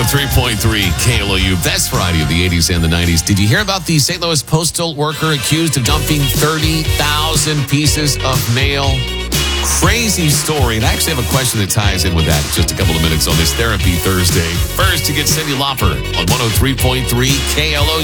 103.3 KLOU, best variety of the 80s and the 90s. Did you hear about the St. Louis postal worker accused of dumping 30,000 pieces of mail? Crazy story. And I actually have a question that ties in with that in just a couple of minutes on this Therapy Thursday. First, to get Cyndi Lauper on 103.3 KLOU.